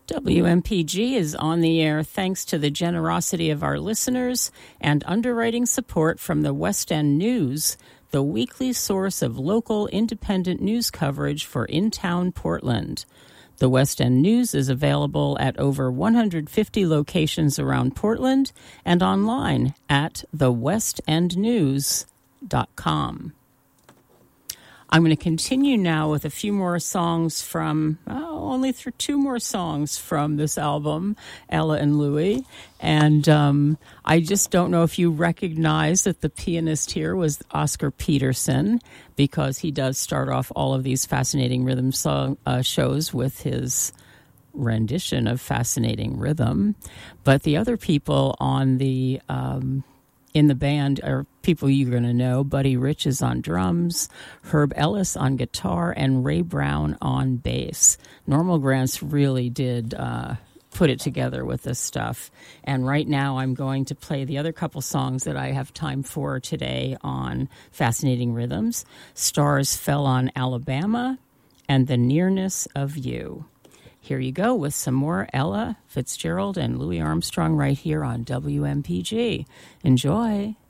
WMPG is on the air thanks to the generosity of our listeners and underwriting support from the West End News, the weekly source of local independent news coverage for in-town Portland. The West End News is available at over 150 locations around Portland and online at thewestendnews.com. I'm going to continue now with a few more songs from, two more songs from this album, Ella and Louie. And I just don't know if you recognize that the pianist here was Oscar Peterson, because he does start off all of these Fascinating Rhythm shows with his rendition of Fascinating Rhythm. But the other people on the in the band are people you're going to know. Buddy Rich is on drums, Herb Ellis on guitar, and Ray Brown on bass. Normal Grants really did put it together with this stuff. And right now I'm going to play the other couple songs that I have time for today on Fascinating Rhythms. Stars Fell on Alabama and The Nearness of You. Here you go with some more Ella Fitzgerald and Louis Armstrong right here on WMPG. Enjoy.